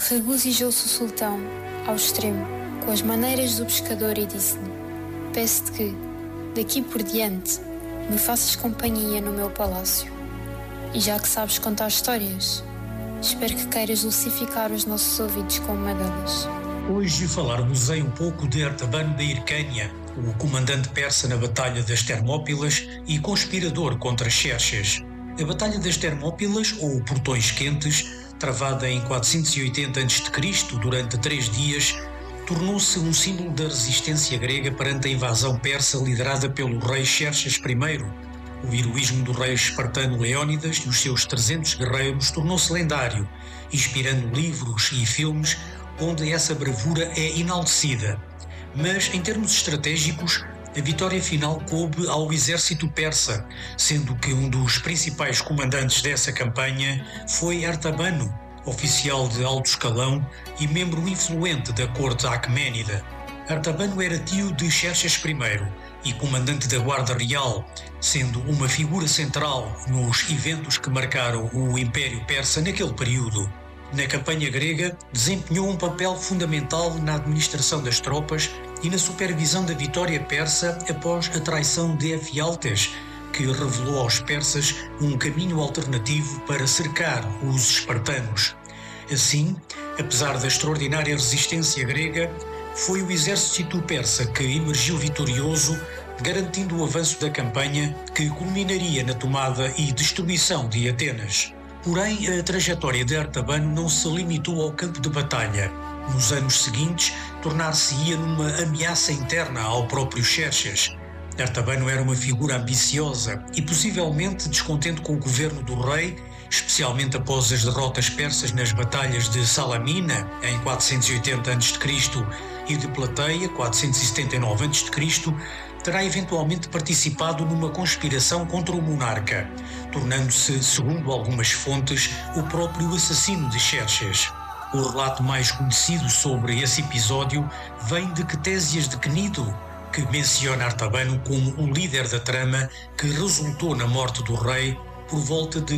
Regozijou-se o sultão, ao extremo, com as maneiras do pescador e disse-lhe: peço-te que, daqui por diante, me faças companhia no meu palácio. E já que sabes contar histórias, espero que queiras lucificar os nossos ouvidos com uma delas. Hoje falar-vos-ei um pouco de Artabano da Hircânia, o comandante persa na Batalha das Termópilas e conspirador contra Xerxes. A Batalha das Termópilas, ou Portões Quentes, travada em 480 a.C. durante 3 dias, tornou-se um símbolo da resistência grega perante a invasão persa liderada pelo rei Xerxes I. O heroísmo do rei espartano Leónidas e os seus 300 guerreiros tornou-se lendário, inspirando livros e filmes onde essa bravura é enaltecida. Mas, em termos estratégicos, a vitória final coube ao exército persa, sendo que um dos principais comandantes dessa campanha foi Artabano, oficial de alto escalão e membro influente da corte aquemênida. Artabano era tio de Xerxes I e comandante da Guarda Real, sendo uma figura central nos eventos que marcaram o Império Persa naquele período. Na campanha grega, desempenhou um papel fundamental na administração das tropas e na supervisão da vitória persa após a traição de Efialtes, que revelou aos persas um caminho alternativo para cercar os espartanos. Assim, apesar da extraordinária resistência grega, foi o exército persa que emergiu vitorioso, garantindo o avanço da campanha que culminaria na tomada e destruição de Atenas. Porém, a trajetória de Artabano não se limitou ao campo de batalha. Nos anos seguintes, tornar-se-ia numa ameaça interna ao próprio Xerxes. Artabano era uma figura ambiciosa e possivelmente descontente com o governo do rei, especialmente após as derrotas persas nas batalhas de Salamina, em 480 a.C., e de Plateia, 479 a.C., terá eventualmente participado numa conspiração contra o monarca, tornando-se, segundo algumas fontes, o próprio assassino de Xerxes. O relato mais conhecido sobre esse episódio vem de Ctésias de Cnido, que menciona Artabano como um líder da trama que resultou na morte do rei por volta de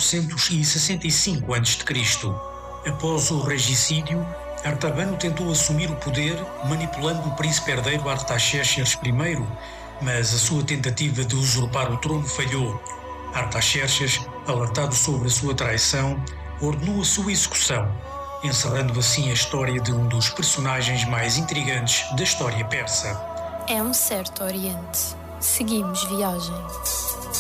465 a.C. Após o regicídio, Artabano tentou assumir o poder manipulando o príncipe herdeiro Artaxerxes I, mas a sua tentativa de usurpar o trono falhou. Artaxerxes, alertado sobre a sua traição, ordenou a sua execução, encerrando assim a história de um dos personagens mais intrigantes da história persa. É um certo Oriente. Seguimos viagem.